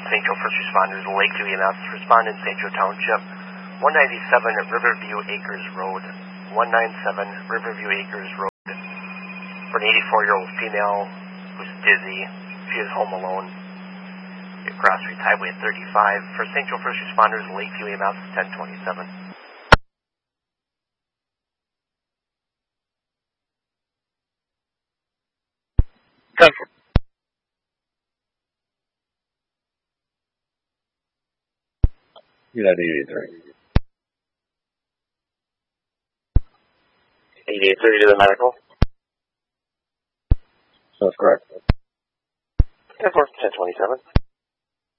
St. Joe first responders, Lakeview EMS, respond in St. Joe Township, 197 at Riverview Acres Road, 197 Riverview Acres Road, for an 84-year-old female who's dizzy. She is home alone. Cross Street Highway at 35. For St. Joe first responders, Lakeview EMS, 1027. Central. United 8830. 8830 to the medical. That's correct. 10-4, 1027.